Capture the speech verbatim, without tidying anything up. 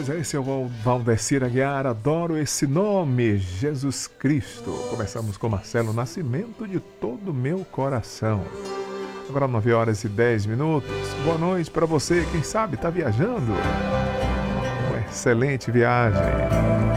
esse é o Val- Valdecir Aguiar, adoro esse nome, Jesus Cristo. Começamos com Marcelo Nascimento, de todo o meu coração. Agora nove horas e dez minutos. Boa noite para você, quem sabe está viajando. Uma excelente viagem.